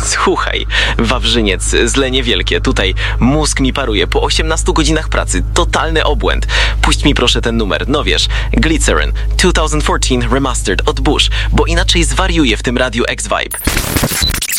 Słuchaj, Wawrzyniec, zle niewielkie, tutaj mózg mi paruje po 18 godzinach pracy, totalny obłęd. Puść mi proszę ten numer, no wiesz, Glycerin 2014 Remastered od Bush, bo inaczej zwariuję w tym radiu X-Vibe.